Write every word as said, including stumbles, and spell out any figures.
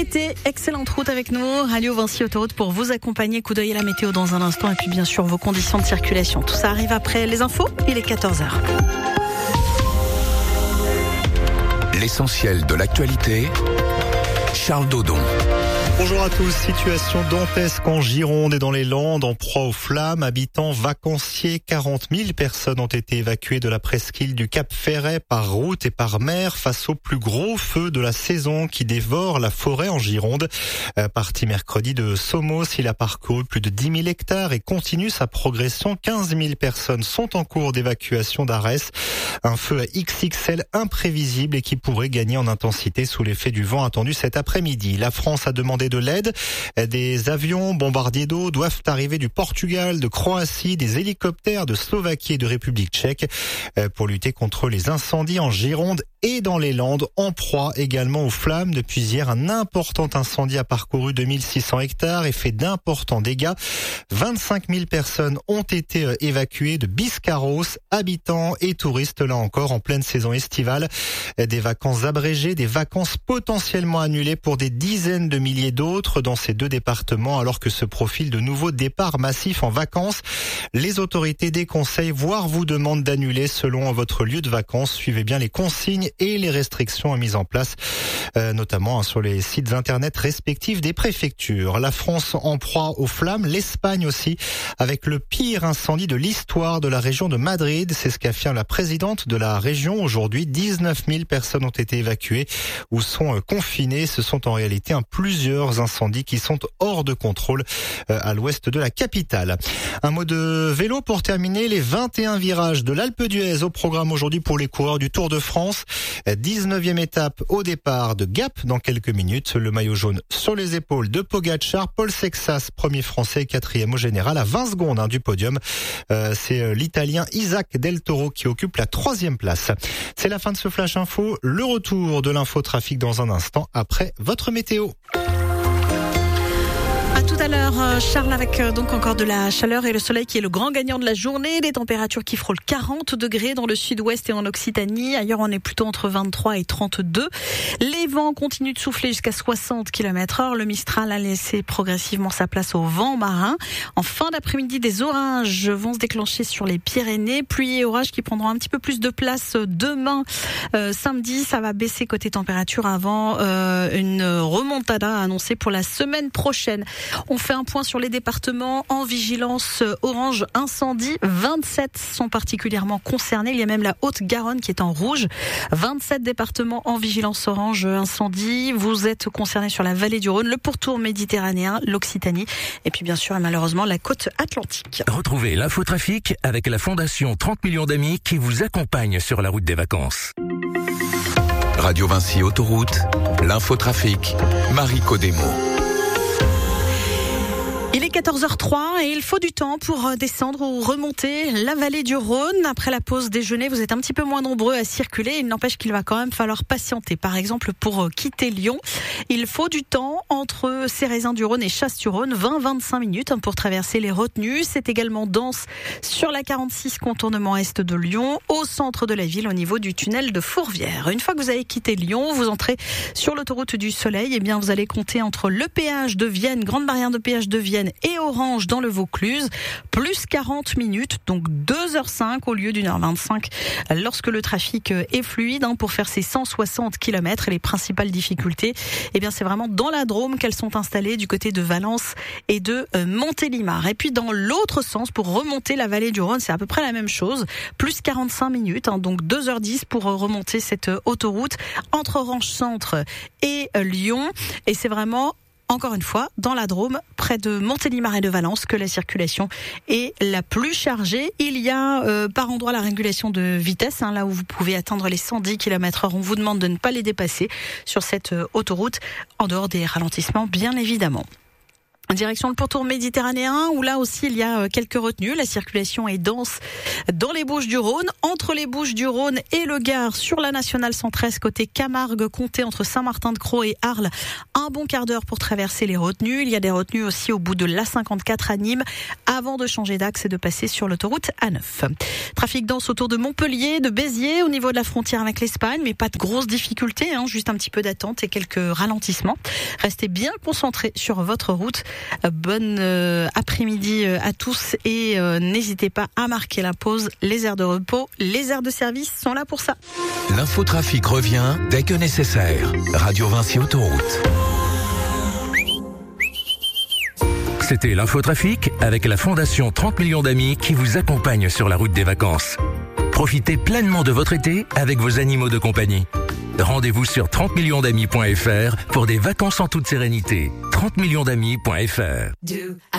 été. Excellente route avec nous. Radio Vinci Autoroute pour vous accompagner. Coup d'œil à la météo dans un instant. Et puis bien sûr vos conditions de circulation. Tout ça arrive après les infos. Il est quatorze heures. L'essentiel de l'actualité. Charles Dodon. Bonjour à tous. Situation dantesque en Gironde et dans les Landes, en proie aux flammes. Habitants, vacanciers, quarante mille personnes ont été évacuées de la presqu'île du Cap Ferret par route et par mer face au plus gros feu de la saison qui dévore la forêt en Gironde. Euh, parti mercredi de Somos, il a parcouru plus de dix mille hectares et continue sa progression. quinze mille personnes sont en cours d'évacuation d'Arès. Un feu à X X L imprévisible et qui pourrait gagner en intensité sous l'effet du vent attendu cet après-midi. La France a demandé de l'aide. Des avions bombardiers d'eau doivent arriver du Portugal, de Croatie, des hélicoptères de Slovaquie et de République tchèque pour lutter contre les incendies en Gironde et dans les Landes, en proie également aux flammes. Depuis hier, un important incendie a parcouru deux mille six cents hectares et fait d'importants dégâts. vingt-cinq mille personnes ont été évacuées de Biscarrosse, habitants et touristes là encore en pleine saison estivale. Des vacances abrégées, des vacances potentiellement annulées pour des dizaines de milliers d'autres dans ces deux départements alors que se profilent de nouveaux départs massifs en vacances. Les autorités déconseillent, voire vous demandent d'annuler selon votre lieu de vacances. Suivez bien les consignes et les restrictions mises en place, euh, notamment hein, sur les sites internet respectifs des préfectures. La France en proie aux flammes, l'Espagne aussi, avec le pire incendie de l'histoire de la région de Madrid. C'est ce qu'affirme la présidente de la région aujourd'hui. dix-neuf mille personnes ont été évacuées ou sont euh, confinées. Ce sont en réalité hein, plusieurs incendies qui sont hors de contrôle euh, à l'ouest de la capitale. Un mot de vélo pour terminer. Les vingt et un virages de l'Alpe d'Huez au programme aujourd'hui pour les coureurs du Tour de France. dix-neuvième étape au départ de Gap dans quelques minutes. Le maillot jaune sur les épaules de Pogacar. Paul Sexas, premier français, quatrième au général à vingt secondes hein, du podium. Euh, c'est l'Italien Isaac Del Toro qui occupe la troisième place. C'est la fin de ce Flash Info. Le retour de l'infotrafic dans un instant après votre météo. À tout à l'heure, Charles, avec donc encore de la chaleur et le soleil qui est le grand gagnant de la journée. Des températures qui frôlent quarante degrés dans le sud-ouest et en Occitanie. Ailleurs, on est plutôt entre vingt-trois et trente-deux. Les vents continuent de souffler jusqu'à soixante kilomètres heure. Le Mistral a laissé progressivement sa place au vent marin. En fin d'après-midi, des orages vont se déclencher sur les Pyrénées. Pluie et orages qui prendront un petit peu plus de place demain. Euh, samedi, ça va baisser côté température avant euh, une remontada annoncée pour la semaine prochaine. On fait un point sur les départements en vigilance orange incendie. vingt-sept sont particulièrement concernés. Il y a même la Haute-Garonne qui est en rouge. vingt-sept départements en vigilance orange incendie. Vous êtes concernés sur la vallée du Rhône, le pourtour méditerranéen, l'Occitanie et puis bien sûr et malheureusement la côte atlantique. Retrouvez l'infotrafic avec la Fondation trente millions d'amis qui vous accompagne sur la route des vacances. Radio Vinci Autoroute, l'infotrafic, Marie Codemo. Il est quatorze heures trois et il faut du temps pour descendre ou remonter la vallée du Rhône. Après la pause déjeuner, vous êtes un petit peu moins nombreux à circuler. Il n'empêche qu'il va quand même falloir patienter. Par exemple, pour quitter Lyon, il faut du temps entre Cérézin-du-Rhône et Chasse-du-Rhône, vingt à vingt-cinq minutes pour traverser les retenues. C'est également dense sur la quarante-six contournement est de Lyon, au centre de la ville, au niveau du tunnel de Fourvière. Une fois que vous avez quitté Lyon, vous entrez sur l'autoroute du Soleil. Eh bien, vous allez compter entre le péage de Vienne, grande barrière de péage de Vienne, et Orange dans le Vaucluse, plus quarante minutes, donc deux heures cinq au lieu d'une heure vingt-cinq lorsque le trafic est fluide hein, pour faire ces cent soixante kilomètres. Et les principales difficultés, eh bien c'est vraiment dans la Drôme qu'elles sont installées du côté de Valence et de euh, Montélimar. Et puis dans l'autre sens, pour remonter la vallée du Rhône, c'est à peu près la même chose, plus quarante-cinq minutes, hein, donc deux heures dix pour remonter cette autoroute entre Orange Centre et euh, Lyon. Et c'est vraiment encore une fois, dans la Drôme, près de Montélimar et de Valence, que la circulation est la plus chargée. Il y a euh, par endroit la régulation de vitesse, hein, là où vous pouvez atteindre les cent dix kilomètres heure. On vous demande de ne pas les dépasser sur cette euh, autoroute, en dehors des ralentissements, bien évidemment. Direction le pourtour méditerranéen où là aussi il y a quelques retenues. La circulation est dense dans les Bouches-du-Rhône, entre les Bouches-du-Rhône et le Gard sur la nationale cent treize côté Camargue, Comté entre Saint-Martin-de-Crau et Arles. Un bon quart d'heure pour traverser les retenues. Il y a des retenues aussi au bout de l'A cinquante-quatre à Nîmes avant de changer d'axe et de passer sur l'autoroute A neuf. Trafic dense autour de Montpellier, de Béziers au niveau de la frontière avec l'Espagne, mais pas de grosses difficultés, hein, juste un petit peu d'attente et quelques ralentissements. Restez bien concentrés sur votre route. Bonne euh, après-midi à tous et euh, n'hésitez pas à marquer la pause. Les aires de repos, les aires de service sont là pour ça. L'infotrafic revient dès que nécessaire. Radio Vinci Autoroute. C'était l'infotrafic avec la Fondation trente millions d'amis qui vous accompagne sur la route des vacances. Profitez pleinement de votre été avec vos animaux de compagnie. Rendez-vous sur trente millions d'amis point f r pour des vacances en toute sérénité. trente millions d'amis point f r